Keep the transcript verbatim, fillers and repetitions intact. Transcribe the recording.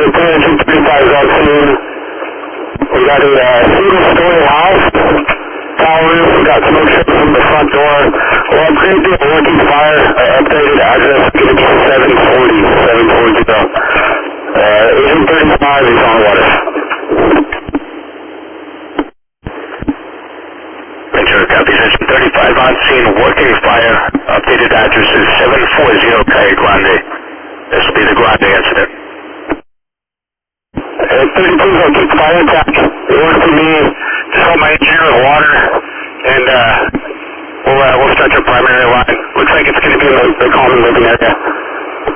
Agent thirty-five is on scene. We got a uh, single-story house, tower roof. We got smoke ships from the front door. We'll upgrade to a working fire. Uh, updated address is going to be seven forty, seven forty. Uh, Agent thirty-five is on water. Ventura copies. Agent thirty-five on scene, working fire. Updated address is seven forty Calle Grande. This will be the Grande incident. Uh, thirty-two, I'll keep the fire intact. It worked for me. Just hold my engineer with water, and uh, we'll, uh, we'll start your primary line. Looks like it's going to be in the, the common living area.